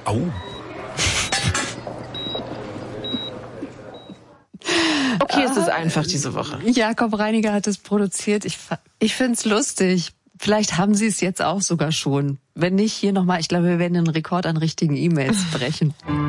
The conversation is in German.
Au. Okay, es ist einfach diese Woche. Jakob Reiniger hat es produziert. Ich find's lustig. Vielleicht haben Sie es jetzt auch sogar schon. Wenn nicht, hier nochmal. Ich glaube, wir werden den Rekord an richtigen E-Mails brechen.